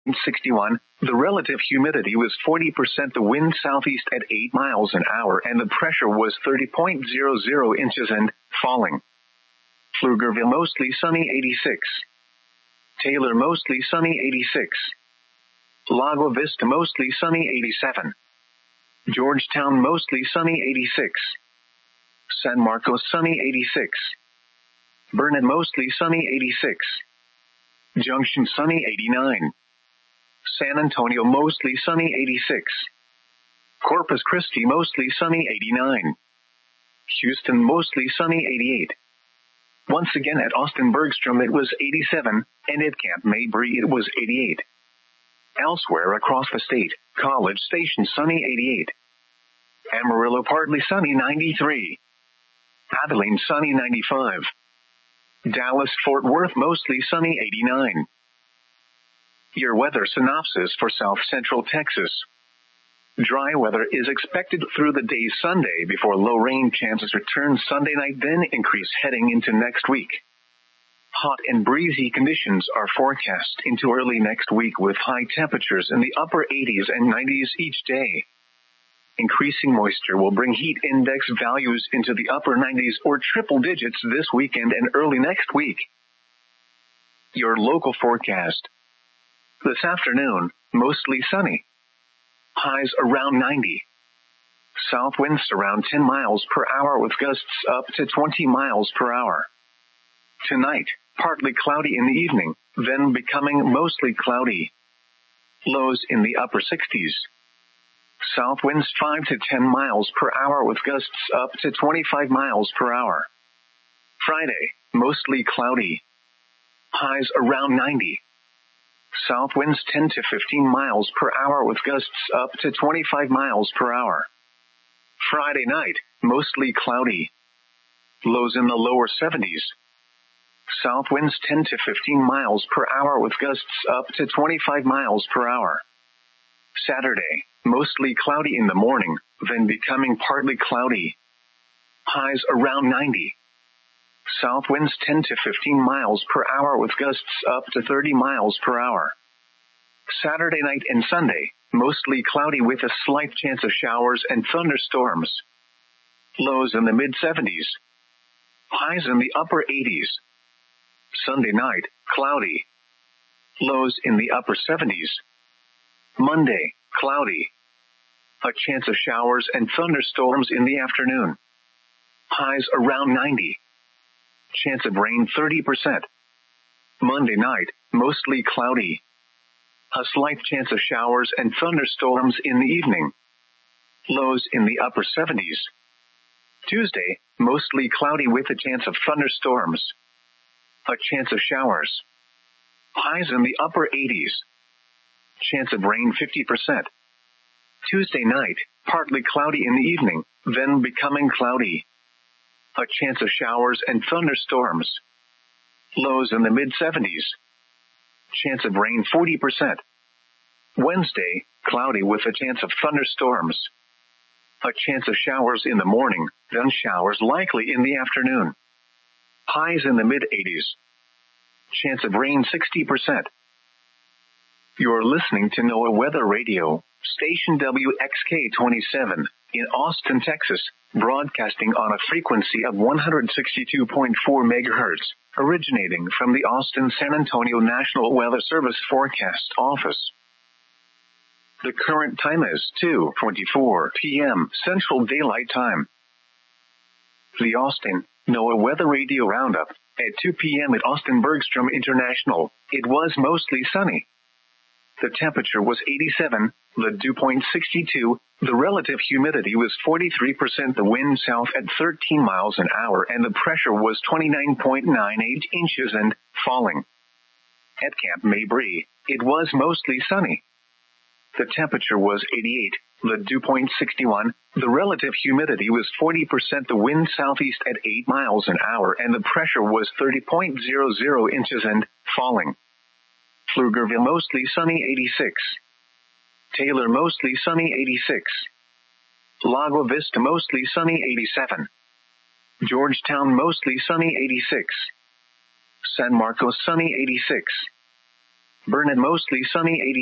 61. The relative humidity was 40%. The wind southeast at 8 miles an hour and the pressure was 30.00 inches and falling. Pflugerville mostly sunny 86. Taylor mostly sunny 86. Lago Vista mostly sunny 87. Georgetown mostly sunny 86. San Marcos sunny 86. Burnet mostly sunny 86. Junction sunny 89. San Antonio mostly sunny 86. Corpus Christi mostly sunny 89. Houston mostly sunny 88. Once again at Austin Bergstrom it was 87, and at Camp Mabry it was 88. Elsewhere across the state, College Station sunny 88. Amarillo partly sunny 93. Abilene sunny 95. Dallas Fort Worth mostly sunny 89. Your weather synopsis for South Central Texas. Dry weather is expected through the day Sunday before low rain chances return Sunday night, then increase heading into next week. Hot and breezy conditions are forecast into early next week with high temperatures in the upper 80s and 90s each day. Increasing moisture will bring heat index values into the upper 90s or triple digits this weekend and early next week. Your local forecast. This afternoon, mostly sunny. Highs around 90. South winds around 10 miles per hour with gusts up to 20 miles per hour. Tonight, partly cloudy in the evening, then becoming mostly cloudy. Lows in the upper 60s. South winds 5 to 10 miles per hour with gusts up to 25 miles per hour. Friday, mostly cloudy. Highs around 90. South winds 10 to 15 miles per hour with gusts up to 25 miles per hour. Friday night, mostly cloudy. Lows in the lower 70s. South winds 10 to 15 miles per hour with gusts up to 25 miles per hour. Saturday, mostly cloudy in the morning, then becoming partly cloudy. Highs around 90. South winds 10 to 15 miles per hour with gusts up to 30 miles per hour. Saturday night and Sunday, mostly cloudy with a slight chance of showers and thunderstorms. Lows in the mid-70s. Highs in the upper 80s. Sunday night, cloudy. Lows in the upper 70s. Monday, cloudy. A chance of showers and thunderstorms in the afternoon. Highs around 90. Chance of rain 30%. Monday night, mostly cloudy. A slight chance of showers and thunderstorms in the evening. Lows in the upper 70s. Tuesday, mostly cloudy with a chance of thunderstorms. A chance of showers. Highs in the upper 80s. Chance of rain 50%. Tuesday night, partly cloudy in the evening, then becoming cloudy. A chance of showers and thunderstorms. Lows in the mid-70s. Chance of rain 40%. Wednesday, cloudy with a chance of thunderstorms. A chance of showers in the morning, then showers likely in the afternoon. Highs in the mid-80s. Chance of rain 60%. You're listening to NOAA Weather Radio, station WXK-27, in Austin, Texas, broadcasting on a frequency of 162.4 megahertz, originating from the Austin-San Antonio National Weather Service Forecast Office. The current time is 2:24 p.m. Central Daylight Time. The Austin NOAA Weather Radio Roundup. At 2 p.m. at Austin Bergstrom International, it was mostly sunny. The temperature was 87, the dew point 62, the relative humidity was 43%, the wind south at 13 miles an hour, and the pressure was 29.98 inches and falling. At Camp Mabry, it was mostly sunny. The temperature was 88, the dew point 61, the relative humidity was 40%, the wind southeast at 8 miles an hour, and the pressure was 30.00 inches and falling. Pflugerville mostly sunny 86. Taylor mostly sunny 86. Lago Vista mostly sunny 87. Georgetown mostly sunny 86. San Marcos sunny 86. Vernon mostly sunny 80.